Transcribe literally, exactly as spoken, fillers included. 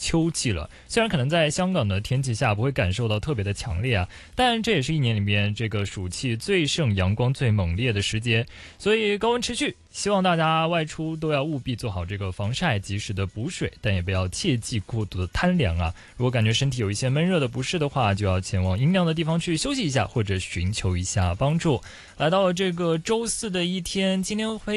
秋季了。虽然可能在香港的天气下不会感受到特别的强烈啊，但这也是一年里面这个暑气最盛、阳光最猛烈的时节，所以高温持续。希望大家外出都要务必做好这个防晒，及时的补水，但也不要切忌过度的贪凉啊。如果感觉身体有一些闷热的不适的话，就要前往阴凉的地方去休息一下，或者寻求一下帮助。来到了这个周四的一天，今天会